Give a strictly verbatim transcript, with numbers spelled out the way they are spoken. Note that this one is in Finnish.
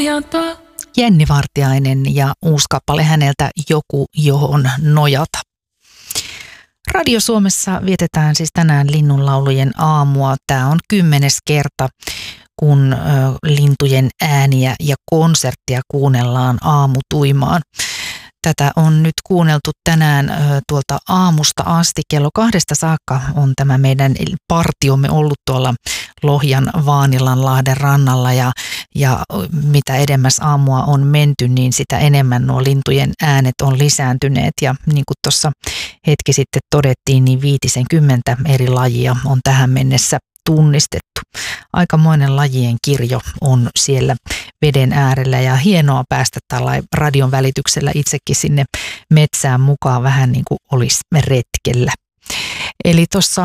nojata. Jenni Vartiainen ja uusi kappale häneltä Joku, johon nojata. Radio Suomessa vietetään siis tänään linnunlaulujen aamua. Tämä on kymmenes kerta, kun ö, lintujen ääniä ja konserttia kuunnellaan aamutuimaan. Tätä on nyt kuunneltu tänään ö, tuolta aamusta asti. Kello kahdesta saakka on tämä meidän partiomme ollut tuolla Lohjan Vaanilanlahden rannalla ja, ja mitä edemmäs aamua on menty, niin sitä enemmän nuo lintujen äänet on lisääntyneet. Ja niin kuin tuossa hetki sitten todettiin, niin viitisenkymmentä eri lajia on tähän mennessä tunnistettu. Aikamoinen lajien kirjo on siellä veden äärellä ja hienoa päästä tällä radion välityksellä itsekin sinne metsään mukaan vähän niin kuin olisi retkellä. Eli tuossa